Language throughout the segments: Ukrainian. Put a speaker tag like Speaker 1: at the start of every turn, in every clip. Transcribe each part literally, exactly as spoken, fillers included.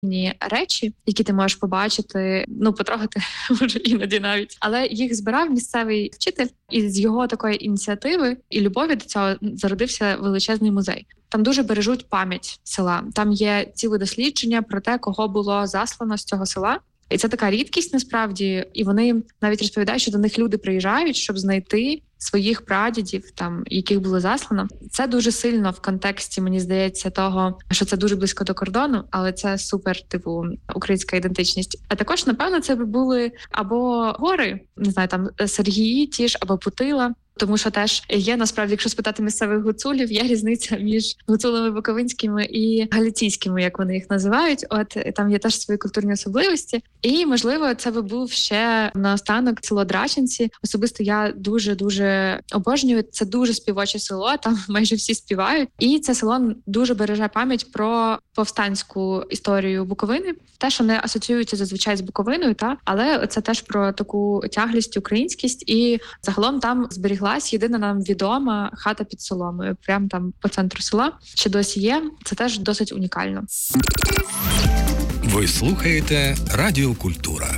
Speaker 1: речі, які ти можеш побачити, ну, потрогати, може, іноді навіть. Але їх збирав місцевий вчитель, і з його такої ініціативи і любові до цього зародився величезний музей. Там дуже бережуть пам'ять села. Там є ціле дослідження про те, кого було заслано з цього села. І це така рідкість, насправді. І вони навіть розповідають, що до них люди приїжджають, щоб знайти своїх прадідів, там, яких було заслано. Це дуже сильно в контексті, мені здається, того, що це дуже близько до кордону, але це супер, типу, українська ідентичність. А також, напевно, це би були або гори, не знаю, там, Сергії ті ж, або Путила. Тому що теж є, насправді, якщо спитати місцевих гуцулів, є різниця між гуцулами буковинськими і галиційськими, як вони їх називають. От там є теж свої культурні особливості. І, можливо, це би був ще наостанок село Драченці. Особисто я дуже-дуже обожнюю. Це дуже співоче село, там майже всі співають. І це село дуже береже пам'ять про повстанську історію Буковини. Те, що не асоціюється зазвичай з Буковиною, та але це теж про таку тяглість, українськість. І загалом там зберіглась єдина нам відома хата під соломою, прямо там по центру села. Чи досі є? Це теж досить унікально.
Speaker 2: Ви слухаєте Радіо Культура.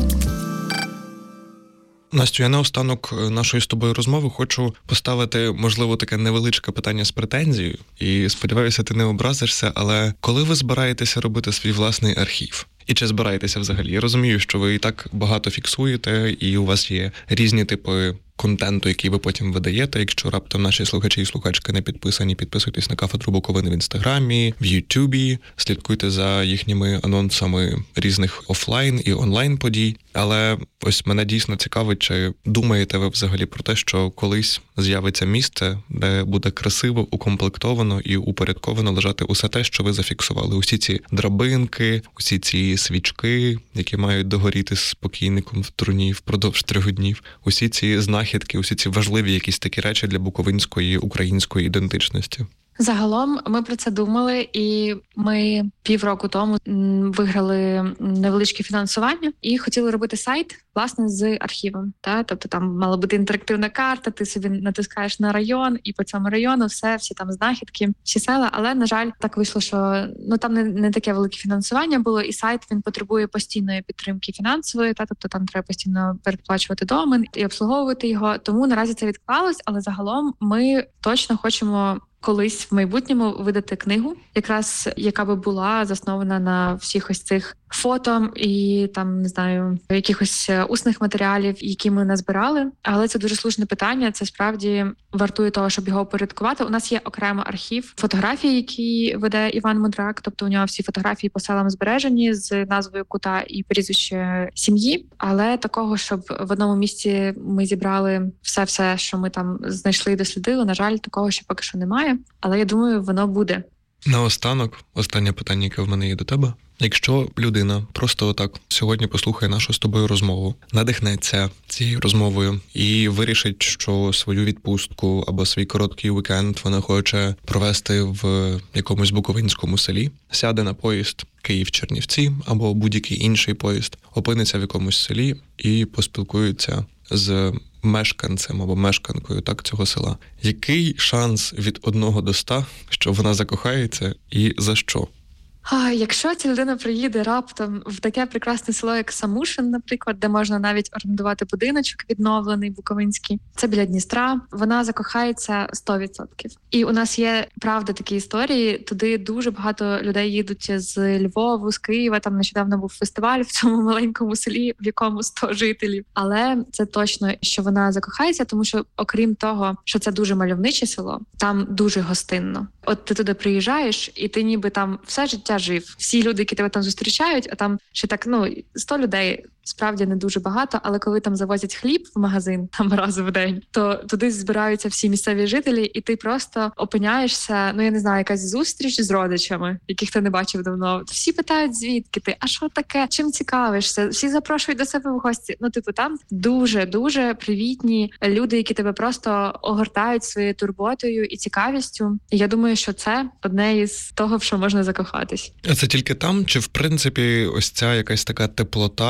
Speaker 3: Настю, я наостанок нашої з тобою розмови хочу поставити, можливо, таке невеличке питання з претензією. І сподіваюся, ти не образишся, але коли ви збираєтеся робити свій власний архів? І чи збираєтеся взагалі? Я розумію, що ви і так багато фіксуєте, і у вас є різні типи контенту, який ви потім видаєте. Якщо раптом наші слухачі і слухачки не підписані, підписуйтесь на кафедру Буковини в Інстаграмі, в Ютубі, слідкуйте за їхніми анонсами різних офлайн і онлайн подій. Але ось мене дійсно цікавить, чи думаєте ви взагалі про те, що колись з'явиться місце, де буде красиво, укомплектовано і упорядковано лежати усе те, що ви зафіксували. Усі ці драбинки, усі ці свічки, які мають догоріти з покійником в труні впродовж трьох днів, усі ці знахідки, усі ці важливі якісь такі речі для буковинської, української ідентичності.
Speaker 1: Загалом ми про це думали, і ми півроку тому виграли невеличке фінансування і хотіли робити сайт, власне, з архівом. Та? Тобто там мала бути інтерактивна карта, ти собі натискаєш на район, і по цьому району все, всі там знахідки, всі села. Але, на жаль, так вийшло, що ну там не, не таке велике фінансування було, і сайт, він потребує постійної підтримки фінансової, та? Тобто там треба постійно переплачувати домен і обслуговувати його. Тому наразі це відклалось, але загалом ми точно хочемо колись в майбутньому видати книгу, якраз яка би була заснована на всіх ось цих фото і там, не знаю, якихось усних матеріалів, які ми назбирали. Але це дуже слушне питання, це справді вартує того, щоб його упорядкувати. У нас є окремо архів фотографій, які веде Іван Мудрак, тобто у нього всі фотографії по селам збережені з назвою кута і прізвище сім'ї. Але такого, щоб в одному місці ми зібрали все-все, що ми там знайшли і дослідили, на жаль, такого ще поки що немає. Але я думаю, воно буде.
Speaker 3: Наостанок, останнє питання, яке в мене є до тебе. Якщо людина просто отак сьогодні послухає нашу з тобою розмову, надихнеться цією розмовою і вирішить, що свою відпустку або свій короткий вікенд вона хоче провести в якомусь буковинському селі, сяде на поїзд Київ-Чернівці або будь-який інший поїзд, опиниться в якомусь селі і поспілкується з мешканцем або мешканкою так цього села. Який шанс від одного до ста, що вона закохається, і за що?
Speaker 1: А, якщо ця людина приїде раптом в таке прекрасне село, як Самушин, наприклад, де можна навіть орендувати будиночок відновлений, буковинський, це біля Дністра, вона закохається сто відсотків. І у нас є, правда, такі історії, туди дуже багато людей їдуть з Львову, з Києва, там нещодавно був фестиваль в цьому маленькому селі, в якому сто жителів. Але це точно, що вона закохається, тому що, окрім того, що це дуже мальовниче село, там дуже гостинно. От ти туди приїжджаєш, і ти ніби там все життя жив. Всі люди, які тебе там зустрічають, а там ще так, ну, сто людей, справді не дуже багато, але коли там завозять хліб в магазин там раз в день, то туди збираються всі місцеві жителі, і ти просто опиняєшся, ну я не знаю, якась зустріч з родичами, яких ти не бачив давно. Всі питають, звідки ти, а що таке, чим цікавишся, всі запрошують до себе в гості. Ну, типу, там дуже-дуже привітні люди, які тебе просто огортають своєю турботою і цікавістю. І я думаю, що це одне із того, в що можна закохатись.
Speaker 3: А це тільки там? Чи, в принципі, ось ця якась така теплота, вона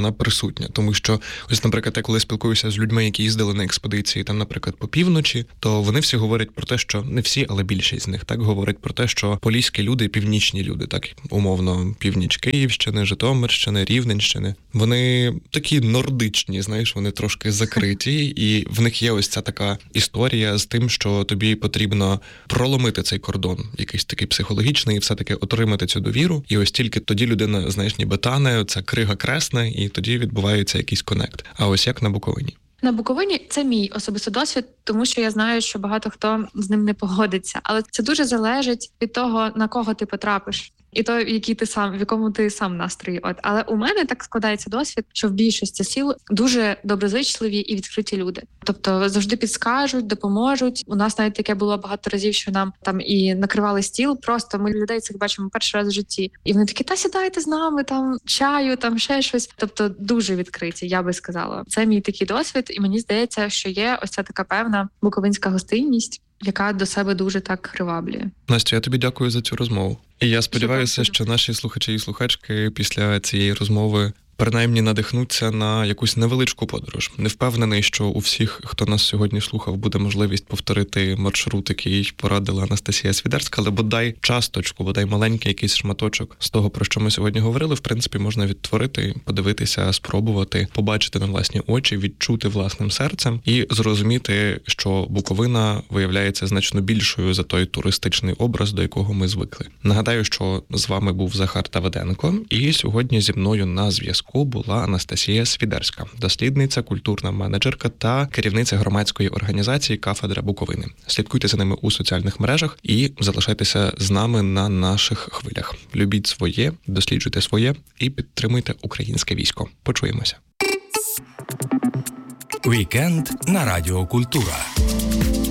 Speaker 3: вона присутня. Тому що, ось, наприклад, я коли спілкуюся з людьми, які їздили на експедиції, там, наприклад, по півночі, то вони всі говорять про те, що не всі, але більшість з них так говорять про те, що поліські люди, північні люди, так умовно, північ Київщини, Житомирщини, Рівненщини, вони такі нордичні, знаєш, вони трошки закриті, і в них є ось ця така історія з тим, що тобі потрібно проломити цей кордон, якийсь такий психологічний, і все-таки отримати цю довіру, і ось тільки тоді людина, знаєш, ніби тане, ця крига кресне, і тоді відбувається якийсь конект. А ось як на Буковині?
Speaker 1: На Буковині це мій особистий досвід, тому що я знаю, що багато хто з ним не погодиться. Але це дуже залежить від того, на кого ти потрапиш. І то, який ти сам, в якому ти сам настрої. От, але у мене так складається досвід, що в більшості сіл дуже доброзичливі і відкриті люди. Тобто завжди підскажуть, допоможуть. У нас навіть таке було багато разів, що нам там і накривали стіл. Просто ми людей цих бачимо перший раз в житті. І вони такі: та сідайте з нами, там чаю, там ще щось. Тобто дуже відкриті, я би сказала. Це мій такий досвід, і мені здається, що є ось ця така певна буковинська гостинність, яка до себе дуже так приваблює.
Speaker 3: Настя, я тобі дякую за цю розмову. І я сподіваюся, що наші слухачі і слухачки після цієї розмови принаймні надихнуться на якусь невеличку подорож. Не впевнений, що у всіх, хто нас сьогодні слухав, буде можливість повторити маршрут, який порадила Анастасія Свідерська, але бодай часточку, бодай маленький якийсь шматочок з того, про що ми сьогодні говорили, в принципі, можна відтворити, подивитися, спробувати, побачити на власні очі, відчути власним серцем і зрозуміти, що Буковина виявляється значно більшою за той туристичний образ, до якого ми звикли. Нагадаю, що з вами був Захар Тавиденко, і сьогодні зі мною на зв'язку була Анастасія Свідерська, дослідниця, культурна менеджерка та керівниця громадської організації «Кафедра Буковини». Слідкуйте за ними у соціальних мережах і залишайтеся з нами на наших хвилях. Любіть своє, досліджуйте своє і підтримуйте українське військо. Почуємося.
Speaker 2: Вікенд на Радіо Культура.